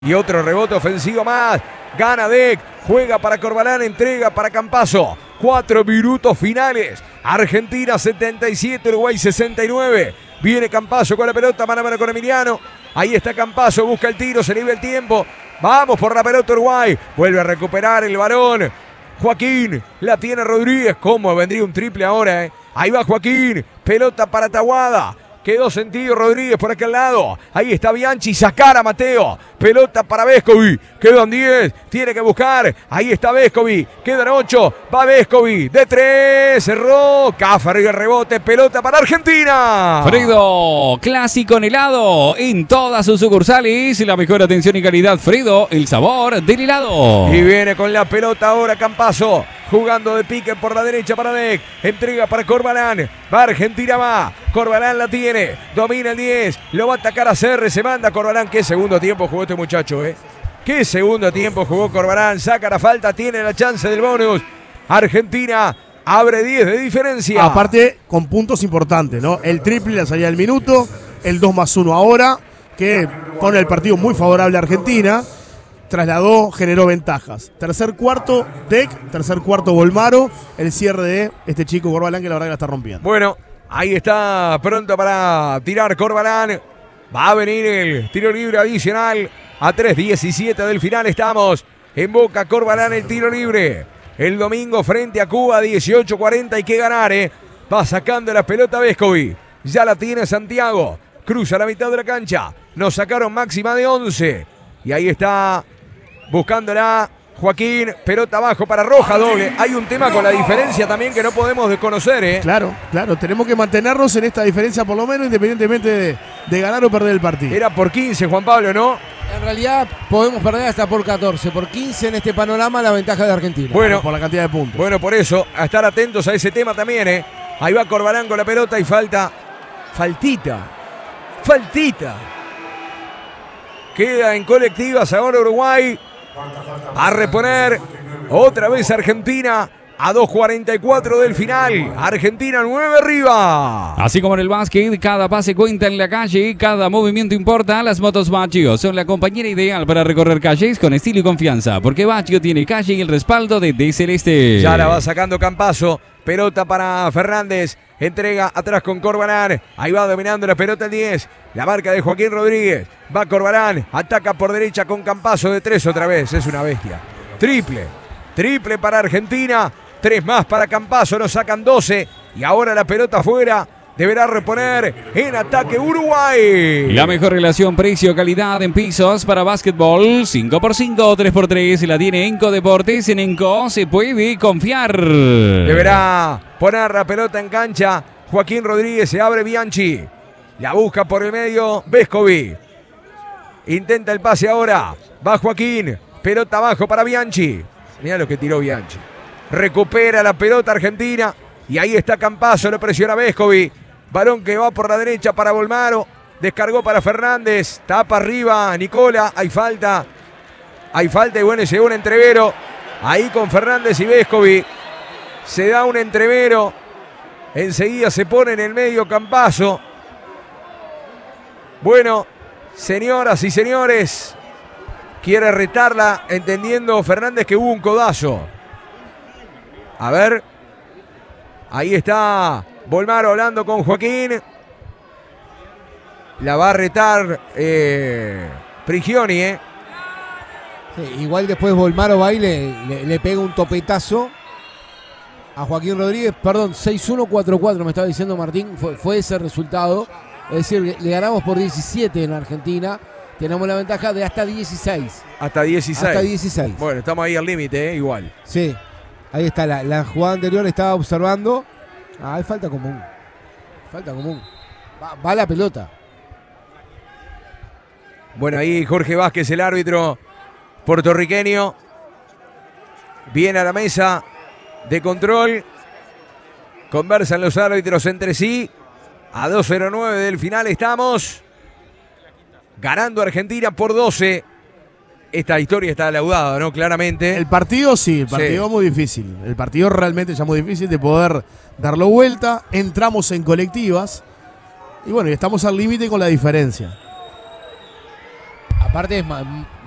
Y otro rebote ofensivo más. Gana Dec. Juega para Corbalán. Entrega para Campazzo. 4 minutos finales. Argentina 77, Uruguay 69. Viene Campazzo con la pelota. Mano a mano con Emiliano. Ahí está Campazzo. Busca el tiro. Se nivel el tiempo. Vamos por la pelota Uruguay. Vuelve a recuperar el varón. Joaquín. La tiene Rodríguez. ¿Cómo vendría un triple ahora? Ahí va Joaquín. Pelota para Tahuada. Quedó sentido Rodríguez por aquel lado. Ahí está Bianchi. Sacar a Mateo. Pelota para Vescovi. Quedan 10. Tiene que buscar. Ahí está Vescovi. Quedan 8. Va Vescovi. De 3. Cerró. Cafari el rebote. Pelota para Argentina. Fredo. Clásico en helado. En todas sus sucursales. La mejor atención y calidad. Fredo. El sabor del helado. Y viene con la pelota ahora Campazzo. Jugando de pique por la derecha para Dec. Entrega para Corbalán. Va Argentina, va. Corbalán la tiene. Domina el 10. Lo va a atacar a CR. Se manda Corbalán. Qué segundo tiempo jugó este muchacho, Qué segundo tiempo jugó Corbalán. Saca la falta. Tiene la chance del bonus. Argentina abre 10 de diferencia. Aparte, con puntos importantes, ¿no? El triple, la salida del minuto. El 2+1 ahora. Que pone el partido muy favorable a Argentina. Trasladó, generó ventajas. Tercer cuarto, Dec. Tercer cuarto, Bolmaro. El cierre de este chico Corbalán que la verdad que la está rompiendo. Bueno, ahí está pronto para tirar Corbalán. Va a venir el tiro libre adicional. A 3:17 del final estamos. En Boca Corbalán el tiro libre. El domingo frente a Cuba, 18:40. Hay que ganar, Va sacando la pelota Vescovi. Ya la tiene Santiago. Cruza la mitad de la cancha. Nos sacaron máxima de 11. Y ahí está buscándola Joaquín, pelota abajo para Roja, doble. Hay un tema con la diferencia también que no podemos desconocer, Claro, tenemos que mantenernos en esta diferencia por lo menos, independientemente de ganar o perder el partido. Era por 15, Juan Pablo, ¿no? En realidad podemos perder hasta por 14, por 15 en este panorama la ventaja de Argentina. Bueno, por la cantidad de puntos. Bueno, por eso, a estar atentos a ese tema también, Ahí va Corbalán con la pelota y faltita. Queda en colectivas ahora Uruguay. A reponer otra vez Argentina a 2:44 del final. Argentina 9 arriba. Así como en el básquet, cada pase cuenta en la calle, cada movimiento importa. Las motos Bachio son la compañera ideal para recorrer calles con estilo y confianza, porque Bachio tiene calle y el respaldo de Celeste. Ya la va sacando Campazzo. Pelota para Fernández. Entrega atrás con Corbalán. Ahí va dominando la pelota el 10. La marca de Joaquín Rodríguez. Va Corbalán. Ataca por derecha con Campazzo de 3 otra vez. Es una bestia. Triple para Argentina. 3 más para Campazzo. Nos sacan 12. Y ahora la pelota afuera. Deberá reponer en ataque Uruguay. La mejor relación precio-calidad en pisos para básquetbol. 5x5, 3x3. La tiene Enco Deportes. En Enco se puede confiar. Deberá poner la pelota en cancha. Joaquín Rodríguez, se abre Bianchi. La busca por el medio Vescovi. Intenta el pase ahora. Va Joaquín. Pelota abajo para Bianchi. Mirá lo que tiró Bianchi. Recupera la pelota Argentina. Y ahí está Campazzo. Lo presiona Vescovi. Balón que va por la derecha para Bolmaro. Descargó para Fernández. Tapa arriba Nicola. Hay falta. Y bueno, llegó un entrevero. Ahí con Fernández y Vescovi. Se da un entrevero. Enseguida se pone en el medio Campazzo. Bueno, señoras y señores. Quiere retarla, entendiendo Fernández que hubo un codazo. A ver. Ahí está Bolmaro hablando con Joaquín. La va a retar Prigioni, Sí, igual después Bolmaro va y le pega un topetazo a Joaquín Rodríguez. Perdón, 6-1, 4-4 me estaba diciendo Martín. Fue ese resultado. Es decir, le ganamos por 17 en Argentina. Tenemos la ventaja de hasta 16. Hasta 16. Hasta 16. Bueno, estamos ahí al límite, igual. Sí. Ahí está, la jugada anterior estaba observando. Hay falta común. Va la pelota. Bueno, ahí Jorge Vázquez, el árbitro puertorriqueño. Viene a la mesa de control. Conversan los árbitros entre sí. A 2:09 del final estamos. Ganando Argentina por 12. Esta historia está laudada, ¿no? Claramente. El partido sí, el partido muy difícil. El partido realmente ya muy difícil de poder darlo vuelta. Entramos en colectivas. Y bueno, y estamos al límite con la diferencia. Aparte es